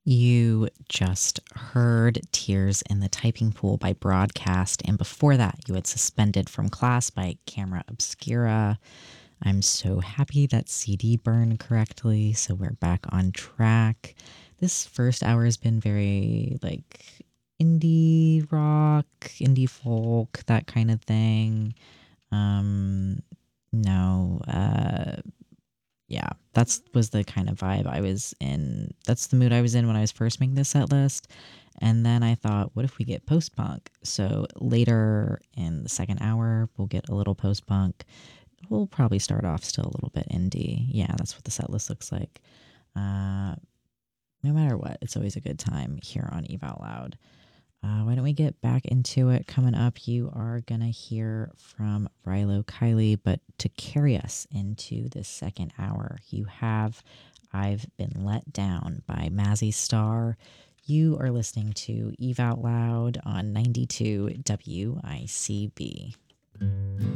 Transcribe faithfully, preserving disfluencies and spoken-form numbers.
You just heard Tears in the Typing Pool by Broadcast, and before that, you had Suspended from Class by Camera Obscura. I'm so happy that C D burned correctly, so we're back on track. This first hour has been very, like, indie rock, indie folk, that kind of thing. Um, no, uh, yeah, that's was the kind of vibe I was in. That's the mood I was in when I was first making this set list. And then I thought, what if we get post punk? So later in the second hour, we'll get a little post punk. We'll probably start off still a little bit indie. Yeah, that's what the set list looks like. Uh, no matter what, it's always a good time here on Eve Out Loud. Uh, why don't we get back into it? Coming up, you are going to hear from Rilo Kiley, but to carry us into this second hour, you have I've Been Let Down by Mazzy Star. You are listening to Eve Out Loud on ninety-two W I C B.